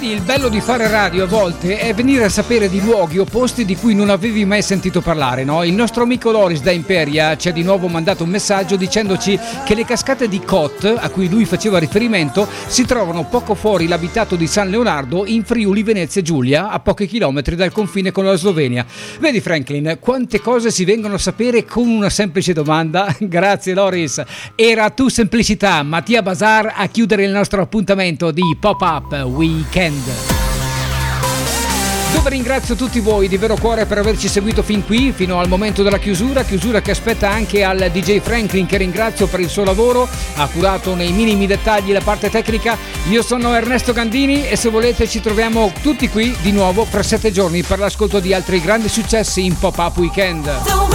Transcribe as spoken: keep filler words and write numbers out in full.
Vedi, il bello di fare radio a volte è venire a sapere di luoghi o posti di cui non avevi mai sentito parlare, no? Il nostro amico Loris da Imperia ci ha di nuovo mandato un messaggio dicendoci che le cascate di Kot, a cui lui faceva riferimento, si trovano poco fuori l'abitato di San Leonardo in Friuli Venezia Giulia, a pochi chilometri dal confine con la Slovenia. Vedi Franklin, quante cose si vengono a sapere con una semplice domanda? Grazie Loris. Era tu semplicità, Mattia Bazar a chiudere il nostro appuntamento di Pop-Up Weekend, dove ringrazio tutti voi di vero cuore per averci seguito fin qui, fino al momento della chiusura, chiusura che aspetta anche al D J Franklin, che ringrazio per il suo lavoro, ha curato nei minimi dettagli la parte tecnica. Io sono Ernesto Gandini e se volete ci troviamo tutti qui di nuovo fra sette giorni per l'ascolto di altri grandi successi in Pop-Up Weekend.